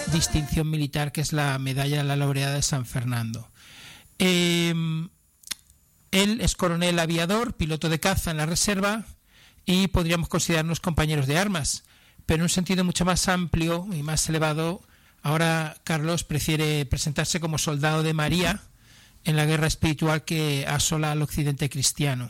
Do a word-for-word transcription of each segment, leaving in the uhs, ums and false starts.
distinción militar, que es la medalla de la laureada de San Fernando. Eh, él es coronel aviador, piloto de caza en la reserva y podríamos considerarnos compañeros de armas, pero en un sentido mucho más amplio y más elevado. Ahora Carlos prefiere presentarse como soldado de María en la guerra espiritual que asola al occidente cristiano.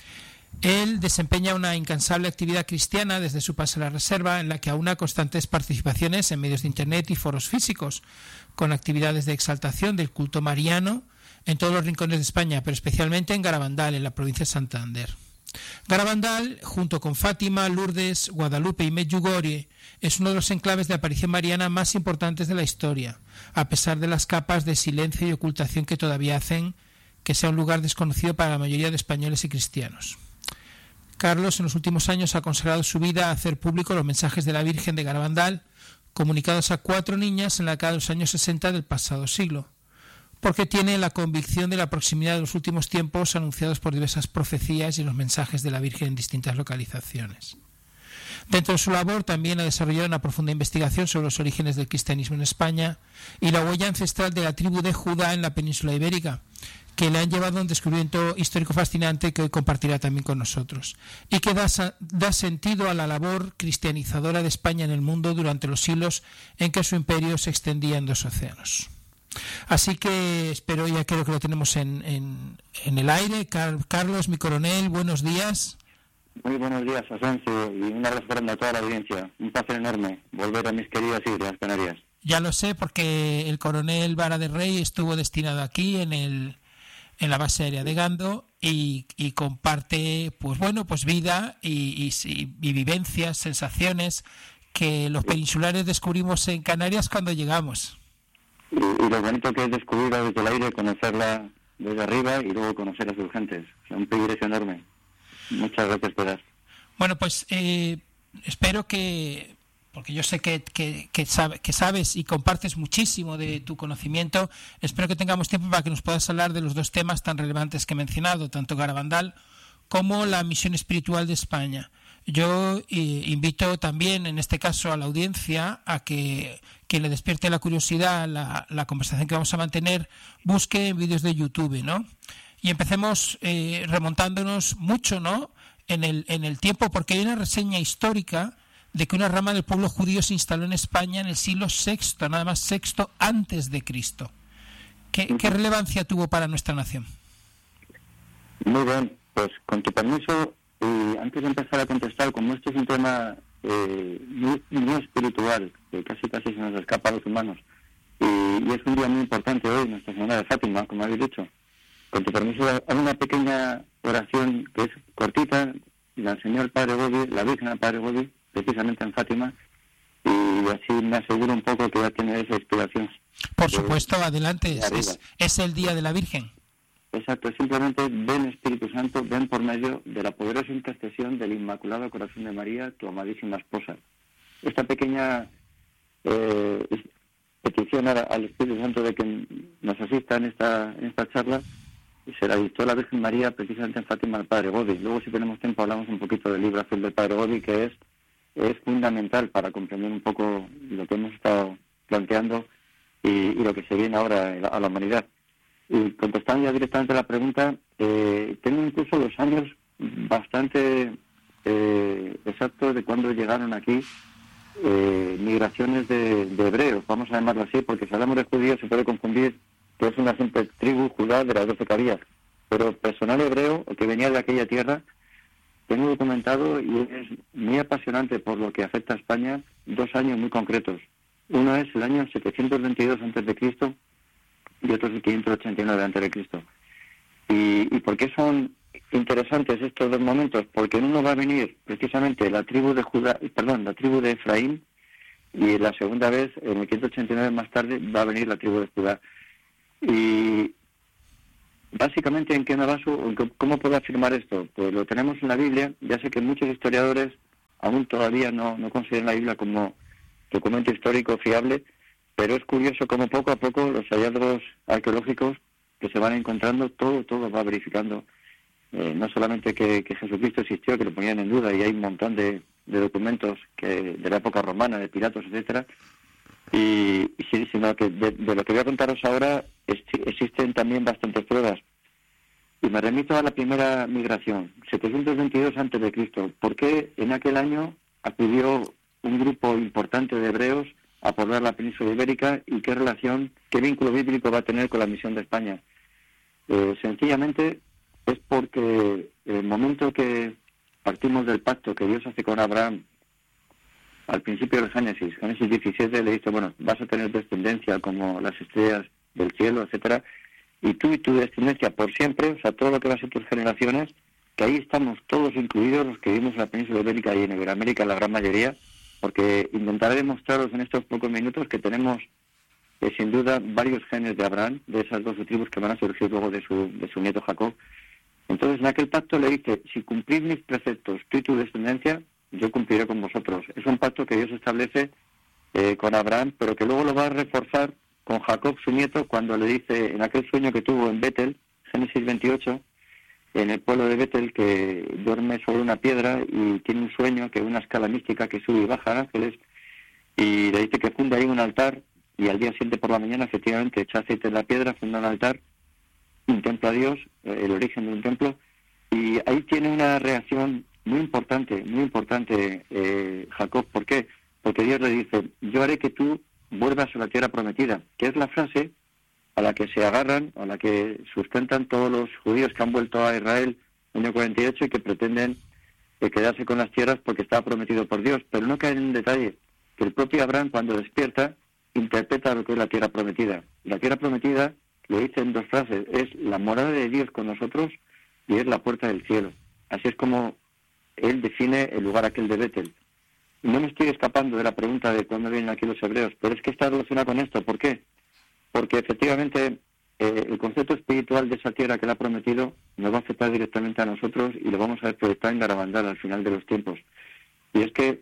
Él desempeña una incansable actividad cristiana desde su paso a la reserva, en la que aúna constantes participaciones en medios de internet y foros físicos, con actividades de exaltación del culto mariano en todos los rincones de España, pero especialmente en Garabandal, en la provincia de Santander. Garabandal, junto con Fátima, Lourdes, Guadalupe y Medjugorje, es uno de los enclaves de aparición mariana más importantes de la historia, a pesar de las capas de silencio y ocultación que todavía hacen que sea un lugar desconocido para la mayoría de españoles y cristianos. Carlos en los últimos años ha consagrado su vida a hacer público los mensajes de la Virgen de Garabandal, comunicados a cuatro niñas en la década de los años sesenta del pasado siglo, porque tiene la convicción de la proximidad de los últimos tiempos anunciados por diversas profecías y los mensajes de la Virgen en distintas localizaciones. Dentro de su labor también ha desarrollado una profunda investigación sobre los orígenes del cristianismo en España y la huella ancestral de la tribu de Judá en la península ibérica, que le han llevado a un descubrimiento histórico fascinante que hoy compartirá también con nosotros, y que da, da sentido a la labor cristianizadora de España en el mundo durante los siglos en que su imperio se extendía en dos océanos. Así que espero, ya creo que lo tenemos en, en, en el aire. Car- Carlos, mi coronel, buenos días. Muy buenos días, Asensio, y un abrazo grande a toda la audiencia. Un placer enorme volver a mis queridas Islas Canarias. Ya lo sé, porque el coronel Vara de Rey estuvo destinado aquí en el en la base aérea de Gando y, y comparte, pues bueno, pues vida y, y, y vivencias, sensaciones que los peninsulares descubrimos en Canarias cuando llegamos. Y, y lo bonito que es descubrirla desde el aire, conocerla desde arriba y luego conocer a sus gentes. O sea, un privilegio enorme. Muchas gracias, Pedro. Bueno, pues eh, espero que, porque yo sé que, que, que, sabe, que sabes y compartes muchísimo de tu conocimiento, espero que tengamos tiempo para que nos puedas hablar de los dos temas tan relevantes que he mencionado, tanto Garabandal como la misión espiritual de España. Yo eh, invito también, en este caso, a la audiencia a que, que le despierte la curiosidad, la, la conversación que vamos a mantener, busque en vídeos de YouTube, ¿no? Y empecemos eh, remontándonos mucho, ¿no?, en el, en el tiempo, porque hay una reseña histórica de que una rama del pueblo judío se instaló en España en el siglo sexto, nada más sexto antes de Cristo. ¿Qué, qué relevancia tuvo para nuestra nación? Muy bien, pues con tu permiso, y antes de empezar a contestar, como este es un tema eh, muy, muy espiritual, que casi casi se nos escapa a los humanos, y, y es un día muy importante hoy, Nuestra Señora de Fátima, como habéis dicho. Con tu permiso, hago una pequeña oración que es cortita, la enseñó el Padre Gobi, la Virgen al Padre Gobi, precisamente en Fátima, y así me aseguro un poco que va a tener esa inspiración. Por supuesto, de, adelante, de es, es el Día de la Virgen. Exacto, simplemente ven, Espíritu Santo, ven por medio de la poderosa intercesión del Inmaculado Corazón de María, tu amadísima esposa. Esta pequeña eh, petición al Espíritu Santo de que nos asista en esta, en esta charla, y se la dictó la Virgen María precisamente en Fátima al Padre Gobi. Luego, si tenemos tiempo, hablamos un poquito del libro azul del Padre Gobi, que es, es fundamental para comprender un poco lo que hemos estado planteando y, y lo que se viene ahora a la humanidad. Y contestando ya directamente a la pregunta, eh, tengo incluso los años bastante eh, exactos de cuando llegaron aquí eh, migraciones de, de hebreos, vamos a llamarlo así, porque si hablamos de judíos se puede confundir que es una simple tribu judá de las doce cabías, pero personal hebreo que venía de aquella tierra, tengo documentado y es muy apasionante por lo que afecta a España, dos años muy concretos. Uno es el año setecientos veintidós antes de Cristo y otro es el quinientos ochenta y nueve antes de Cristo. ¿Y, y por qué son interesantes estos dos momentos? Porque en uno va a venir precisamente la tribu de Judá, perdón, la tribu de Efraín, y la segunda vez, en el quinientos ochenta y nueve más tarde, va a venir la tribu de Judá. Y básicamente, ¿en qué me baso? ¿Cómo puedo afirmar esto? Pues lo tenemos en la Biblia. Ya sé que muchos historiadores aún todavía no, no consideran la Biblia como documento histórico fiable, pero es curioso cómo poco a poco los hallazgos arqueológicos que se van encontrando, todo todo va verificando. Eh, no solamente que, que Jesucristo existió, que lo ponían en duda, y hay un montón de, de documentos que de la época romana, de Pilatos, etcétera, Y, y sí, sino que de, de lo que voy a contaros ahora es, existen también bastantes pruebas. Y me remito a la primera migración, setecientos veintidós antes de Cristo. ¿Por qué en aquel año acudió un grupo importante de hebreos a poblar la península ibérica y qué relación, qué vínculo bíblico va a tener con la misión de España? Eh, sencillamente es porque el momento que partimos del pacto que Dios hace con Abraham al principio del Génesis, Génesis diecisiete, le dice, bueno, vas a tener descendencia como las estrellas del cielo, etcétera, y tú y tu descendencia por siempre, o sea, todo lo que va a ser tus generaciones, que ahí estamos todos incluidos los que vivimos en la península ibérica y en Iberoamérica, la gran mayoría, porque intentaré demostraros en estos pocos minutos que tenemos, eh, sin duda, varios genes de Abraham, de esas doce tribus que van a surgir luego de su, de su nieto Jacob. Entonces, en aquel pacto le dice, si cumplís mis preceptos, tú y tu descendencia, yo cumpliré con vosotros. Es un pacto que Dios establece eh, con Abraham, pero que luego lo va a reforzar con Jacob, su nieto, cuando le dice, en aquel sueño que tuvo en Betel, Génesis veintiocho, en el pueblo de Betel, que duerme sobre una piedra y tiene un sueño, que es una escala mística que sube y baja ángeles, y le dice que funda ahí un altar, y al día siguiente por la mañana, efectivamente, echa aceite en la piedra, funda un altar, un templo a Dios, el origen de un templo, y ahí tiene una reacción muy importante, muy importante eh, Jacob. ¿Por qué? Porque Dios le dice, yo haré que tú vuelvas a la tierra prometida, que es la frase a la que se agarran, a la que sustentan todos los judíos que han vuelto a Israel en el año cuarenta y ocho y que pretenden eh, quedarse con las tierras porque estaba prometido por Dios, pero no caen en detalle, que el propio Abraham cuando despierta interpreta lo que es la tierra prometida. La tierra prometida, lo dice en dos frases, es la morada de Dios con nosotros y es la puerta del cielo. Así es como él define el lugar aquel de Betel. No me estoy escapando de la pregunta de cuándo vienen aquí los hebreos, pero es que está relacionado con esto. ¿Por qué? Porque efectivamente eh, el concepto espiritual de esa tierra que él ha prometido nos va a afectar directamente a nosotros y lo vamos a ver proyectar en Garabandal al final de los tiempos. Y es que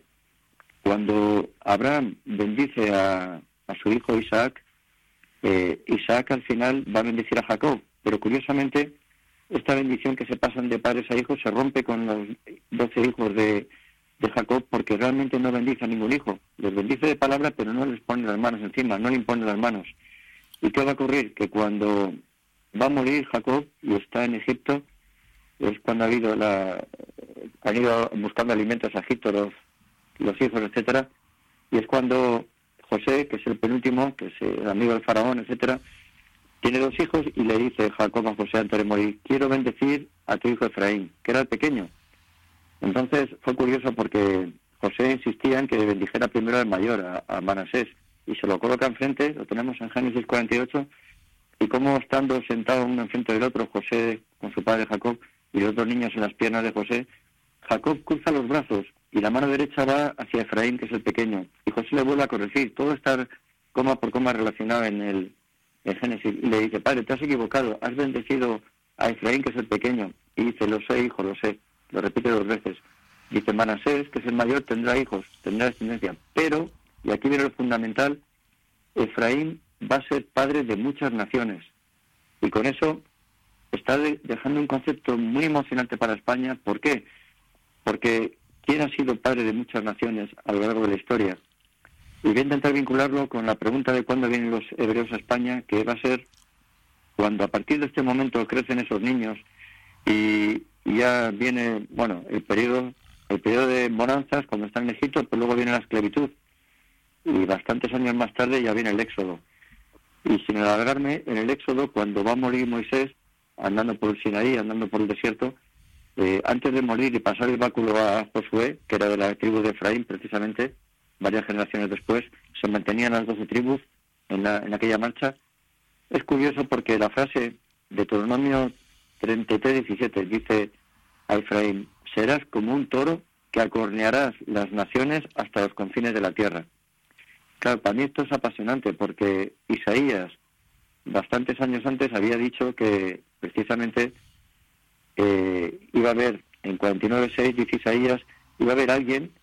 cuando Abraham bendice a, a su hijo Isaac, eh, Isaac al final va a bendecir a Jacob, pero curiosamente esta bendición que se pasan de padres a hijos se rompe con los doce hijos de, de Jacob, porque realmente no bendice a ningún hijo. Les bendice de palabra, pero no les pone las manos encima, no le impone las manos. ¿Y qué va a ocurrir? Que cuando va a morir Jacob y está en Egipto, es cuando ha habido la, han ido buscando alimentos a Egipto los, los hijos, etcétera, y es cuando José, que es el penúltimo, que es el amigo del faraón, etcétera, tiene dos hijos y le dice Jacob a José antes de morir, quiero bendecir a tu hijo Efraín, que era el pequeño. Entonces fue curioso porque José insistía en que bendijera primero al mayor, a, a Manasés, y se lo coloca enfrente, lo tenemos en Génesis cuarenta y ocho, y como estando sentados uno enfrente del otro, José con su padre Jacob y los dos niños en las piernas de José, Jacob cruza los brazos y la mano derecha va hacia Efraín, que es el pequeño, y José le vuelve a corregir, todo está coma por coma relacionado en el en Génesis, y le dice, padre, te has equivocado, has bendecido a Efraín, que es el pequeño, y dice, lo sé, hijo, lo sé, lo repite dos veces. Dice, Manasés, que es el mayor, tendrá hijos, tendrá descendencia, pero, y aquí viene lo fundamental, Efraín va a ser padre de muchas naciones, y con eso está de, dejando un concepto muy emocionante para España. ¿Por qué? Porque ¿quién ha sido padre de muchas naciones a lo largo de la historia? Y voy a intentar vincularlo con la pregunta de cuándo vienen los hebreos a España, que va a ser cuando a partir de este momento crecen esos niños y, y ya viene, bueno, el periodo el periodo de bonanzas cuando están en Egipto, pero luego viene la esclavitud. Y bastantes años más tarde ya viene el éxodo. Y sin alargarme, en el éxodo, cuando va a morir Moisés, andando por el Sinaí, andando por el desierto, eh, antes de morir y pasar el báculo a Josué, que era de la tribu de Efraín precisamente, varias generaciones después, se mantenían las doce tribus en, la, en aquella marcha. Es curioso porque la frase de Deuteronomio treinta y tres diecisiete dice a Efraín, serás como un toro que acornearás las naciones hasta los confines de la tierra. Claro, para mí esto es apasionante porque Isaías, bastantes años antes, había dicho que precisamente eh, iba a haber, en cuarenta y nueve seis, dice Isaías, iba a haber alguien